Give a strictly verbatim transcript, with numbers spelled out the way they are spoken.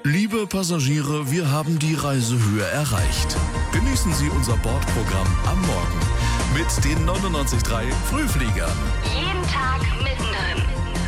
Liebe Passagiere, wir haben die Reisehöhe erreicht. Genießen Sie unser Bordprogramm am Morgen mit den neunundneunzig Komma drei Frühfliegern. Jeden Tag mittendrin.